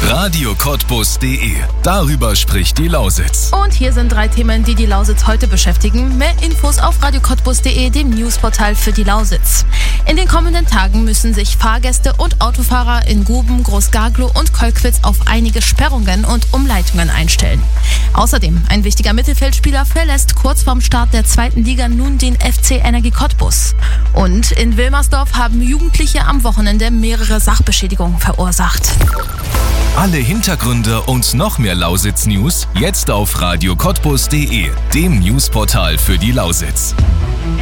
radiocottbus.de. Darüber spricht die Lausitz. Und hier sind 3 Themen, die die Lausitz heute beschäftigen. Mehr Infos auf radiocottbus.de, dem Newsportal für die Lausitz. In den kommenden Tagen müssen sich Fahrgäste und Autofahrer in Guben, Groß-Gaglow und Kolkwitz auf einige Sperrungen und Umleitungen einstellen. Außerdem, ein wichtiger Mittelfeldspieler verlässt kurz vorm Start der 2. Liga nun den FC Energie Cottbus. Und in Wilmersdorf haben Jugendliche am Wochenende mehrere Sachbeschädigungen verursacht. Alle Hintergründe und noch mehr Lausitz-News jetzt auf radiocottbus.de, dem Newsportal für die Lausitz.